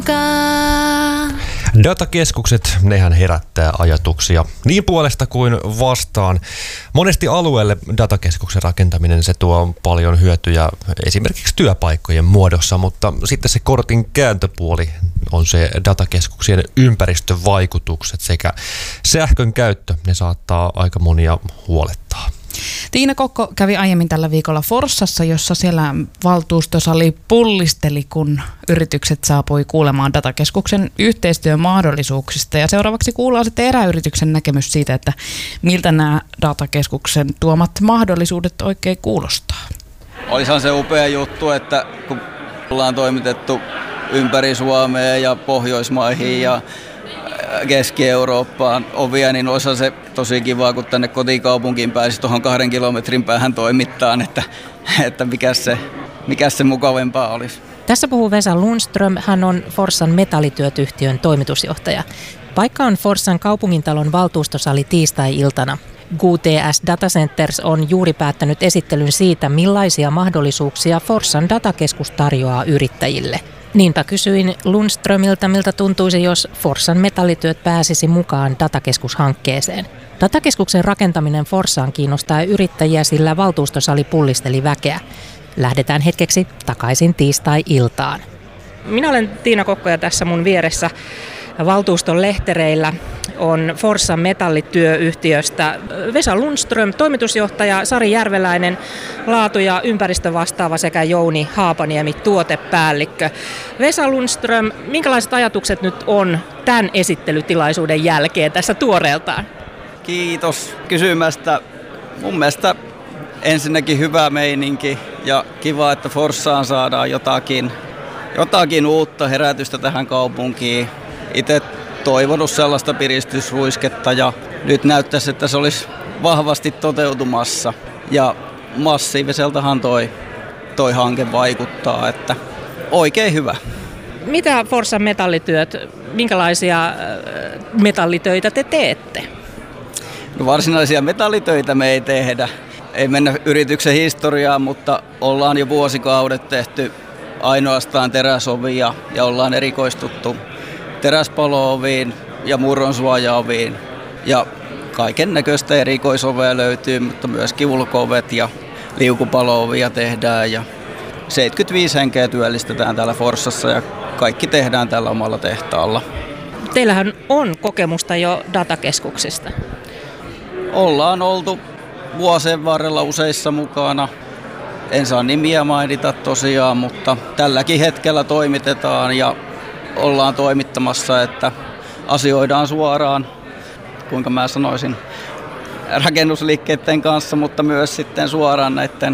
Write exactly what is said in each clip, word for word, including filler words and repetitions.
Datakeskukset, nehän herättää ajatuksia niin puolesta kuin vastaan. Monesti alueelle datakeskuksen rakentaminen se tuo paljon hyötyjä esimerkiksi työpaikkojen muodossa, mutta sitten se kortin kääntöpuoli on se datakeskuksien ympäristövaikutukset sekä sähkön käyttö. Ne saattaa aika monia huolettaa. Tiina Kokko kävi aiemmin tällä viikolla Forssassa, jossa siellä valtuustosali pullisteli, kun yritykset saapui kuulemaan datakeskuksen yhteistyön mahdollisuuksista. Ja seuraavaksi kuullaan sitten eräyrityksen näkemys siitä, että miltä nämä datakeskuksen tuomat mahdollisuudet oikein kuulostaa. Olisihan se upea juttu, että kun ollaan toimitettu ympäri Suomea ja Pohjoismaihin ja Keski-Eurooppaan ovia, niin olisi se tosi kiva, kun tänne kotikaupunkiin pääsisi tuohon kahden kilometrin päähän toimittaan, että, että mikä se, mikä se mukavempaa olisi. Tässä puhuu Vesa Lundström, hän on Forssan metallityöt-yhtiön toimitusjohtaja. Paikka on Forssan kaupungintalon valtuustosali tiistai-iltana. G T S Data Centers on juuri päättänyt esittelyn siitä, millaisia mahdollisuuksia Forssan datakeskus tarjoaa yrittäjille. Niinpä kysyin Lundströmiltä, miltä tuntuisi, jos Forssan metallityöt pääsisi mukaan datakeskushankkeeseen. Datakeskuksen rakentaminen Forssaan kiinnostaa yrittäjiä, sillä valtuustosali pullisteli väkeä. Lähdetään hetkeksi takaisin tiistai-iltaan. Minä olen Tiina Kokko ja tässä mun vieressä valtuuston lehtereillä on Forssan metallityöyhtiöstä Vesa Lundström, toimitusjohtaja, Sari Järveläinen, laatu- ja ympäristövastaava sekä Jouni Haapaniemi, tuotepäällikkö. Vesa Lundström, minkälaiset ajatukset nyt on tämän esittelytilaisuuden jälkeen tässä tuoreeltaan? Kiitos kysymästä. Mun mielestä ensinnäkin hyvä meininki ja kiva, että Forssaan saadaan jotakin, jotakin uutta herätystä tähän kaupunkiin. Itse toivonut sellaista piristysruisketta ja nyt näyttäisi, että se olisi vahvasti toteutumassa. Ja massiiviseltahan toi, toi hanke vaikuttaa, että oikein hyvä. Mitä Forssan metallityöt, minkälaisia metallitöitä te teette? No varsinaisia metallitöitä me ei tehdä. Ei mennä yrityksen historiaan, mutta ollaan jo vuosikaudet tehty ainoastaan teräsovia ja ollaan erikoistuttu teräspalo-oviin ja murronsuoja-oviin. Ja kaiken näköistä erikoisovea löytyy, mutta myöskin ulko-ovet ja liukupalo-ovia tehdään. Ja seitsemänkymmentäviisi henkeä työllistetään täällä Forssassa ja kaikki tehdään tällä omalla tehtaalla. Teillähän on kokemusta jo datakeskuksista. Ollaan oltu vuosien varrella useissa mukana. En saa nimiä mainita tosiaan, mutta tälläkin hetkellä toimitetaan ja ollaan toimittamassa, että asioidaan suoraan, kuinka mä sanoisin, rakennusliikkeiden kanssa, mutta myös sitten suoraan näiden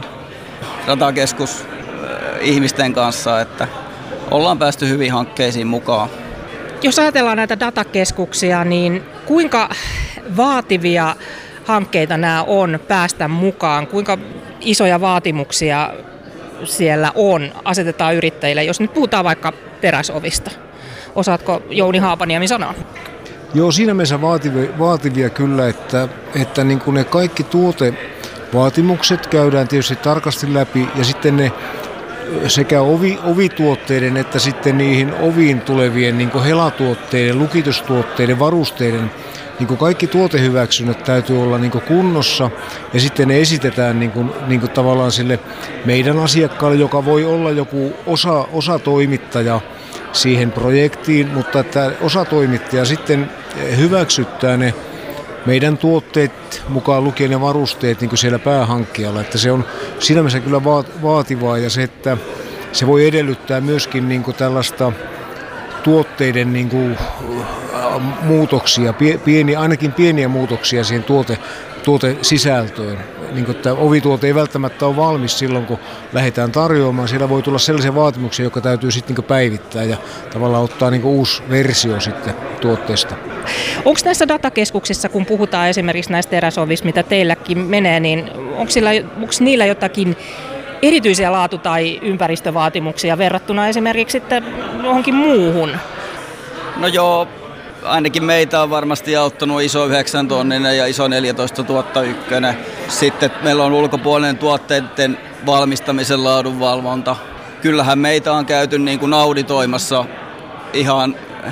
datakeskus-ihmisten kanssa, että ollaan päästy hyvin hankkeisiin mukaan. Jos ajatellaan näitä datakeskuksia, niin kuinka vaativia hankkeita nämä on päästä mukaan? Kuinka isoja vaatimuksia siellä on, asetetaan yrittäjille, jos nyt puhutaan vaikka teräsovista? Osaatko Jouni Haapaniemi sanoa? Joo, siinä mielessä vaativia, vaativia kyllä, että, että niin kuin ne kaikki tuotevaatimukset käydään tietysti tarkasti läpi ja sitten ne sekä ovi, ovituotteiden että sitten niihin oviin tulevien niin kuin helatuotteiden, lukitustuotteiden, varusteiden, niin kuin kaikki tuotehyväksynnät täytyy olla niin kuin kunnossa ja sitten ne esitetään niin kuin, niin kuin tavallaan sille meidän asiakkaalle, joka voi olla joku osa, osatoimittaja siihen projektiin, mutta että osatoimittaja sitten hyväksyttää ne meidän tuotteet mukaan lukien ne varusteet niin kuin siellä päähankkijalla, että se on siinä mielessä kyllä vaativaa ja se, että se voi edellyttää myöskin niin kuin tällaista tuotteiden niin kuin muutoksia, pieni, ainakin pieniä muutoksia siihen tuote, tuotesisältöön. Niin kuin, että ovituote ei välttämättä ole valmis silloin, kun lähdetään tarjoamaan. Siellä voi tulla sellaisia vaatimuksia, jotka täytyy sitten niin kuin päivittää ja tavallaan ottaa niin kuin uusi versio sitten tuotteesta. Onko näissä datakeskuksissa, kun puhutaan esimerkiksi näistä teräsovista, mitä teilläkin menee, niin onko, sillä, onko niillä jotakin erityisiä laatu- tai ympäristövaatimuksia verrattuna esimerkiksi sitten johonkin muuhun? No joo, ainakin meitä on varmasti auttanut iso yhdeksän tonninen ja iso neljätoista tuhatta ykkönen. Sitten meillä on ulkopuolinen tuotteiden valmistamisen laadunvalvonta. Kyllähän meitä on käyty niin kuin auditoimassa ihan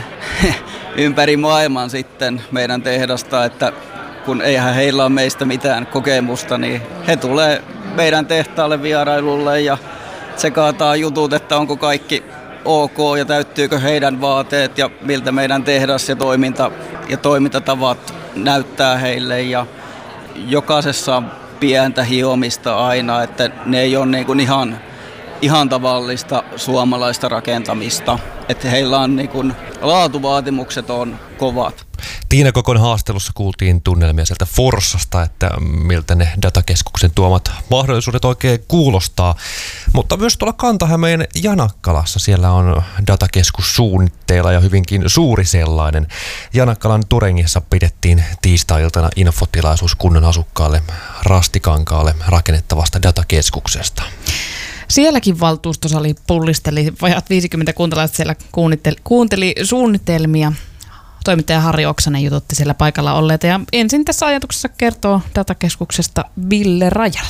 ympäri maailman sitten meidän tehdasta, että kun eihän heillä ole meistä mitään kokemusta, niin he tulee meidän tehtaalle vierailulle ja tsekaataan jutut, että onko kaikki ok ja täyttyykö heidän vaateet ja miltä meidän tehdas ja toiminta ja toimintatavat näyttää heille. Ja jokaisessa on pientä hiomista aina, että ne ei ole niin kuin ihan, ihan tavallista suomalaista rakentamista. Että heillä on niin kuin, laatuvaatimukset on kovat. Tiina Kokon haastelussa kuultiin tunnelmia sieltä Forssasta, että miltä ne datakeskuksen tuomat mahdollisuudet oikein kuulostaa. Mutta myös tuolla Kanta-Hämeen Janakkalassa siellä on datakeskus suunnitteilla ja hyvinkin suuri sellainen. Janakkalan Turengissa pidettiin tiistai-iltana infotilaisuus kunnan asukkaalle Rastikankaalle rakennettavasta datakeskuksesta. Sielläkin valtuustosali pullisteli, vajat viisikymmentä kuntalaista siellä kuunteli, kuunteli suunnitelmia. Toimittaja Harri Oksanen jututti siellä paikalla olleita ja ensin tässä ajatuksessa kertoo datakeskuksesta Ville Rajala.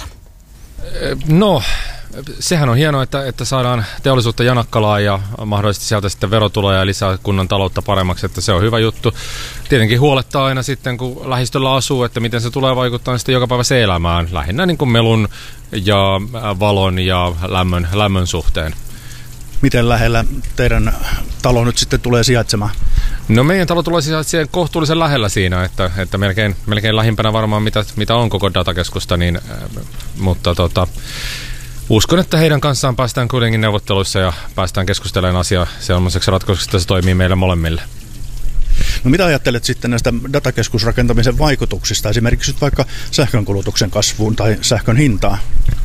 No, sehän on hienoa, että, että saadaan teollisuutta Janakkalaan ja mahdollisesti sieltä sitten verotuloja ja lisää kunnan taloutta paremmaksi, että se on hyvä juttu. Tietenkin huolettaa aina sitten, kun lähistöllä asuu, että miten se tulee vaikuttaa sitten jokapäiväiseen elämään, lähinnä niin kuin melun ja valon ja lämmön, lämmön suhteen. Miten lähellä teidän talo nyt sitten tulee sijaitsemaan? No meidän talo tulee sijaitsemaan kohtuullisen lähellä siinä, että, että melkein, melkein lähimpänä varmaan mitä, mitä on koko datakeskusta, niin, mutta tota, uskon, että heidän kanssaan päästään kuitenkin neuvotteluissa ja päästään keskustelemaan asiaa sellaiseksi ratkaisuksi, että se toimii meille molemmille. No mitä ajattelet sitten näistä datakeskusrakentamisen vaikutuksista, esimerkiksi nyt vaikka sähkönkulutuksen kasvuun tai sähkön hintaan?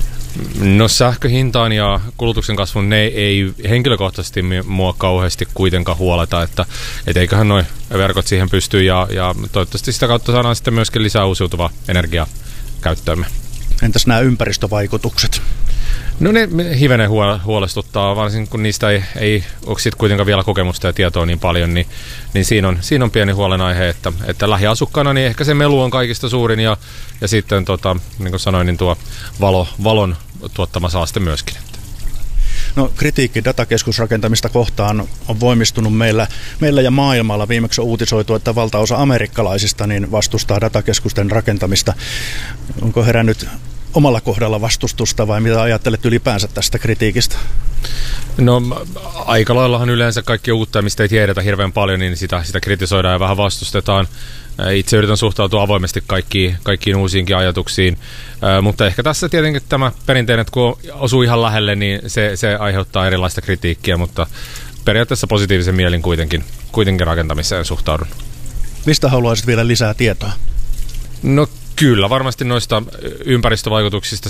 No sähköhintaan ja kulutuksen kasvun ne ei henkilökohtaisesti mua kauheasti kuitenkaan huoleta, että et eiköhän noi verkot siihen pysty ja, ja toivottavasti sitä kautta saadaan sitten myöskin lisää uusiutuvaa energiaa käyttöömme. Entäs nämä ympäristövaikutukset? No ne hivenen huolestuttaa, varsinkin kun niistä ei, ei ole sit kuitenkaan vielä kokemusta ja tietoa niin paljon, niin, niin siinä, on, siinä on pieni huolenaihe, että, että lähiasukkaana niin ehkä se melu on kaikista suurin ja, ja sitten tota, niin kuin sanoin, niin tuo valo, valon tuottama saaste myöskin. No kritiikki datakeskusrakentamista kohtaan on voimistunut meillä, meillä ja maailmalla. Viimeksi on uutisoitu, että valtaosa amerikkalaisista niin vastustaa datakeskusten rakentamista. Onko herännyt omalla kohdalla vastustusta vai mitä ajattelet ylipäänsä tästä kritiikistä? No aika laillahan yleensä kaikki uutta, mistä ei tiedetä hirveän paljon, niin sitä, sitä kritisoidaan ja vähän vastustetaan. Itse yritän suhtautua avoimesti kaikkiin, kaikkiin uusiinkin ajatuksiin, äh, mutta ehkä tässä tietenkin tämä perinteinen, että kun osuu ihan lähelle, niin se, se aiheuttaa erilaista kritiikkiä, mutta periaatteessa positiivisen mielin kuitenkin, kuitenkin rakentamiseen suhtaudun. Mistä haluaisit vielä lisää tietoa? No kyllä, varmasti noista ympäristövaikutuksista